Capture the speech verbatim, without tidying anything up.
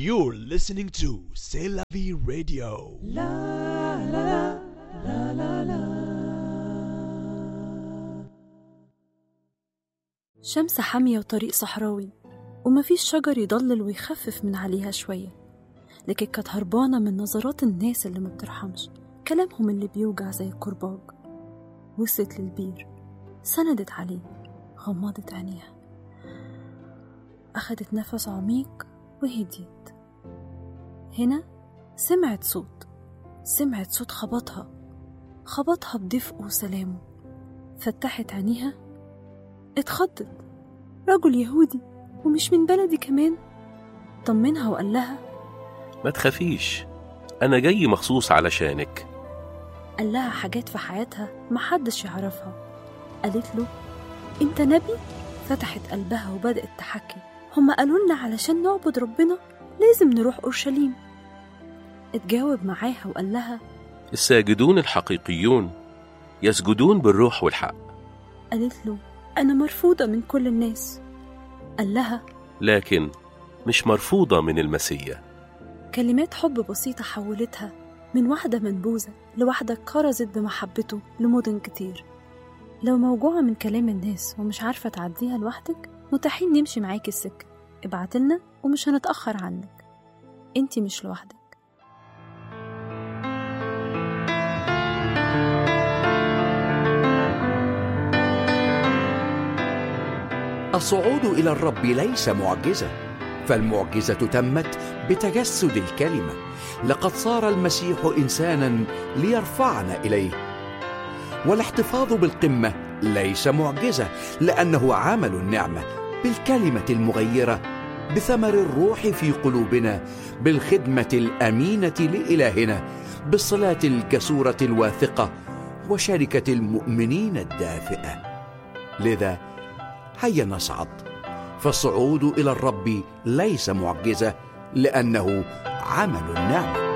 You're listening to C'est la vie radio. La la la la la. شمس حامية وطريق صحراوي، ومفيش شجر يضلل ويخفف من عليها شوية، لكن كانت هربانة من نظرات الناس اللي ما بترحمش، كلامهم اللي بيوجع زي الكرباج. وصلت للبير، سندت عليه، غمضت عينيها، أخدت نفس عميق وهديت. هنا سمعت صوت سمعت صوت خبطها خبطها بدفء وسلامه. فتحت عينيها، اتخضت. رجل يهودي ومش من بلدي كمان. طمنها وقال لها ما تخافيش، أنا جاي مخصوص علشانك. قال لها حاجات في حياتها محدش يعرفها. قالت له انت نبي؟ فتحت قلبها وبدأت تحكي. هم قالوا لنا علشان نعبد ربنا لازم نروح أورشليم. اتجاوب معاها وقال لها الساجدون الحقيقيون يسجدون بالروح والحق. قالت له أنا مرفوضة من كل الناس. قال لها لكن مش مرفوضة من المسيح. كلمات حب بسيطة حولتها من واحدة منبوذة لواحدة كرزت بمحبته لمدن كتير. لو موجوعة من كلام الناس ومش عارفة تعديها لوحدك، متاحين نمشي معاكي السكة. ابعتلنا ومش هنتأخر عنك. انتي مش لوحدك. الصعود إلى الرب ليس معجزة، فالمعجزة تمت بتجسد الكلمة. لقد صار المسيح إنسانا ليرفعنا إليه. والاحتفاظ بالقمة ليس معجزة، لأنه عمل النعمة بالكلمة المغيرة، بثمر الروح في قلوبنا، بالخدمة الأمينة لإلهنا، بالصلاة الجسورة الواثقة، وشركة المؤمنين الدافئة. لذا هيا نصعد، فالصعود إلى الرب ليس معجزة، لأنه عمل النعمة.